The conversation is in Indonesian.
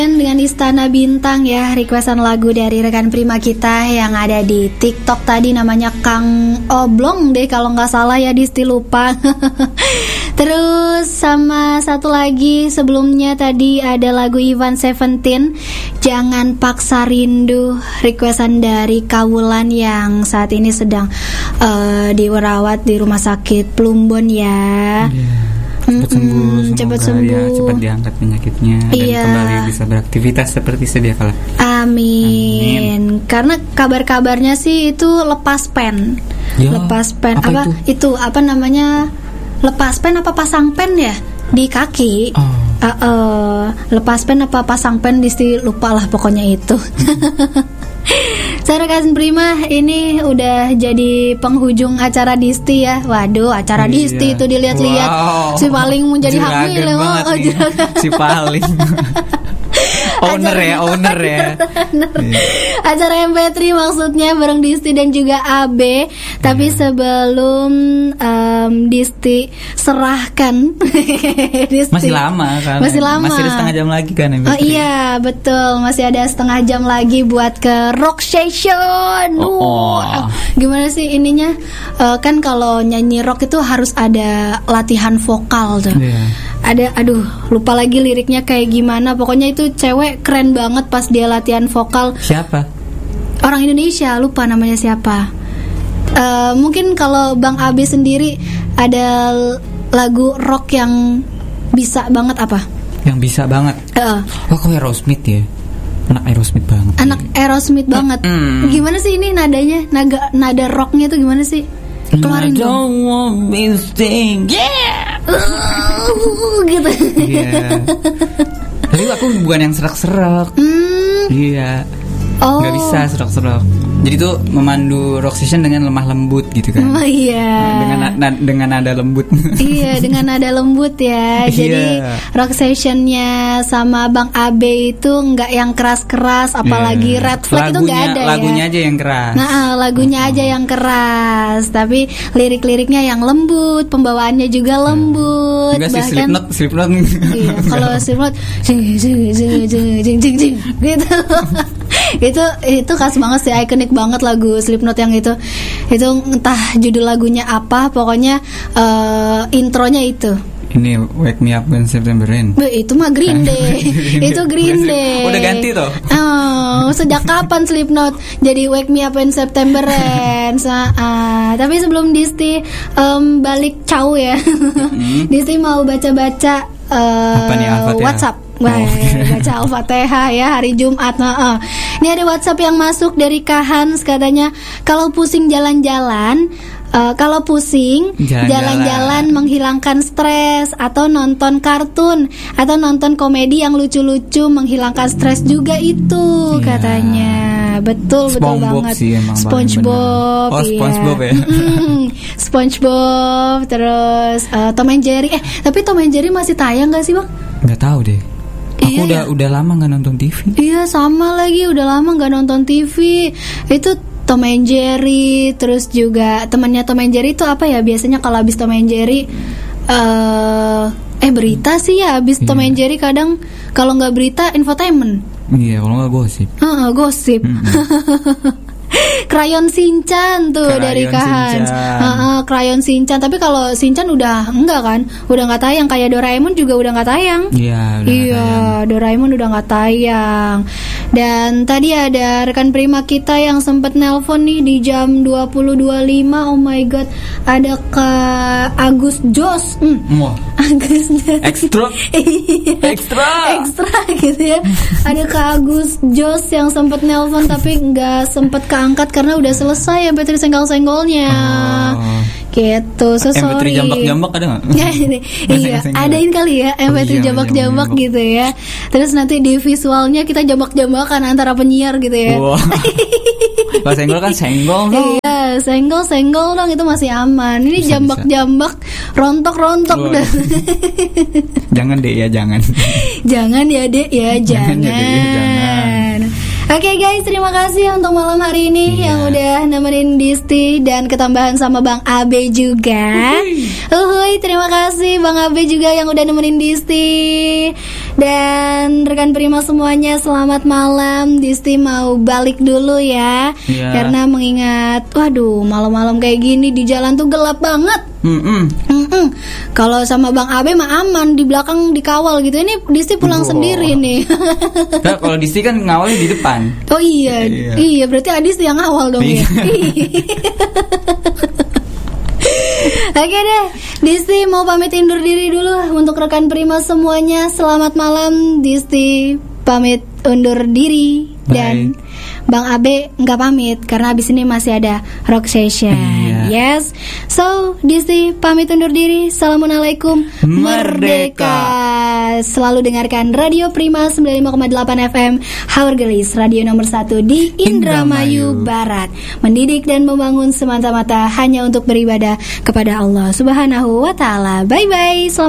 Dengan Istana Bintang ya, requestan lagu dari rekan prima kita yang ada di TikTok tadi, namanya Kang Oblong deh kalau nggak salah ya, Disti lupa. Terus sama satu lagi sebelumnya tadi ada lagu Ivan Seventeen, Jangan Paksa Rindu, requestan dari Kawulan yang saat ini sedang dirawat di rumah sakit Plumbon ya. Cepat sembuh, ya, cepat diangkat penyakitnya dan kembali bisa beraktivitas seperti sedia kala. Amin. Karena kabar-kabarnya sih itu lepas pen. Ya, lepas pen apa itu apa namanya? Lepas pen apa pasang pen ya di kaki? Lepas pen apa pasang pen, Disti lupa lah pokoknya itu. Saya rekan prima, ini udah jadi penghujung acara Disti ya. Waduh, acara Disti itu dilihat-lihat. Si paling mau jadi hamil si paling. owner ya. Acara MP3 maksudnya bareng Disti dan juga AB. Tapi sebelum Disti serahkan Disti. Masih lama kan? Masih lama. Masih ada setengah jam lagi kan MP3. Oh iya, betul. Masih ada setengah jam lagi buat ke Rock Session. Gimana sih ininya? Kan kalau nyanyi rock itu harus ada latihan vokal tuh. Ada, lupa lagi liriknya kayak gimana. Pokoknya itu cewek keren banget pas dia latihan vokal. Siapa? Orang Indonesia, lupa namanya siapa. Mungkin kalau Bang Abi sendiri ada lagu rock yang bisa banget apa? Yang bisa banget? Kok Aerosmith ya? Anak Aerosmith banget. Anak Aerosmith banget. Gimana sih ini nadanya? Nada rocknya tuh gimana sih? Keluarin dong. Gitu. Iya. Tapi aku bukan yang serak-serak. Iya. Nggak bisa serak-serak. Jadi tuh memandu rock session dengan lemah lembut gitu kan. Oh iya. Dengan nada lembut. Iya, dengan nada lembut ya. Jadi rock sessionnya sama Bang Abe itu nggak yang keras-keras, apalagi Red Flag itu nggak ada lagunya aja yang keras. Lagunya aja yang keras, tapi lirik-liriknya yang lembut, pembawaannya juga lembut. Enggak sih, Slipknot. Iya, kalau Slipknot jing gitu. Itu khas banget sih, ikonik banget lagu Slipknot yang itu entah judul lagunya apa, pokoknya intronya itu. Ini Wake Me Up When September Rain. Itu mah Green Day. Itu Green Day. Udah ganti toh. Sejak kapan Slipknot jadi Wake Me Up When September Rain? Tapi sebelum Disti balik caw ya. Disti mau baca-baca apa nih, Al-Fatihah? WhatsApp. Baca Al-Fatihah ya hari Jumat. Ini ada WhatsApp yang masuk dari Kahans, katanya kalau pusing jalan-jalan, jalan-jalan menghilangkan stres, atau nonton kartun atau nonton komedi yang lucu-lucu menghilangkan stres juga itu katanya. Betul banget sih, SpongeBob. SpongeBob ya. SpongeBob, terus Tom and Jerry. Tapi Tom and Jerry masih tayang gak sih Bang? Nggak tahu deh. Aku udah lama nggak nonton TV. Iya, sama lagi, udah lama nggak nonton TV. Itu Tom and Jerry, terus juga temannya Tom and Jerry itu apa ya? Biasanya kalau habis Tom and Jerry berita sih ya. Habis Tom and Jerry kadang kalau nggak berita infotainment. Iya, kalau nggak gosip. Gosip. Krayon Shinchan tuh dari Kahans. Krayon Shinchan. Tapi kalau Shinchan udah enggak kan? Udah nggak tayang. Kayak Doraemon juga udah nggak tayang. Iya, Doraemon udah nggak tayang. Dan tadi ada rekan prima kita yang sempat nelpon nih di jam 20.25. Oh my god, ada Kak Agus Jos. Agus Ekstra gitu ya. Ada Kak Agus Jos yang sempat nelpon tapi nggak sempat keangkat karena udah selesai MP3 senggol-senggolnya. Gitu, MP3 jambak-jambak ada nggak? Iya, adain kali ya MP3 jambak-jambak gitu ya. Terus nanti di visualnya kita jambak-jambakan antara penyiar gitu ya. Kalau senggol kan senggol dong. Iya, senggol dong, itu masih aman. Ini jambak-jambak, rontok-rontok dah. Jangan deh ya, jangan. Jangan ya dek ya, jangan. Oke guys, terima kasih untuk malam hari ini yang udah nemenin Disti dan ketambahan sama Bang Abe juga. Terima kasih Bang Abe juga yang udah nemenin Disti. Dan rekan Prima semuanya, selamat malam. Disti mau balik dulu ya. Karena mengingat, waduh, malam-malam kayak gini di jalan tuh gelap banget. Kalau sama Bang Abe mah aman, di belakang dikawal gitu. Ini Disti pulang sendiri nih. Nah, kalau Disti kan ngawalnya di depan. Oh iya, berarti Adis yang ngawal dong ya. Oke deh, Disti mau pamit undur diri dulu. Untuk rekan Prima semuanya, selamat malam. Disti pamit undur diri. Dan Bang Abe nggak pamit karena abis ini masih ada rock session. Yes. So Disti pamit undur diri. Assalamualaikum. Merdeka. Selalu dengarkan Radio Prima 95,8 FM, Our Girls, radio nomor 1 di Indramayu Barat. Mendidik dan membangun semata-mata hanya untuk beribadah kepada Allah Subhanahu wa Ta'ala. Bye bye.